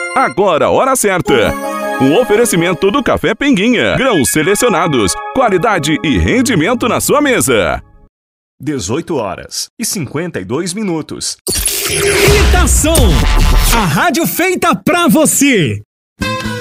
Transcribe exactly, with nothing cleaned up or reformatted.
Agora a hora certa. Um oferecimento do Café Pinguinha. Grãos selecionados, qualidade e rendimento na sua mesa. dezoito horas e cinquenta e dois minutos. Itação, a rádio feita pra você.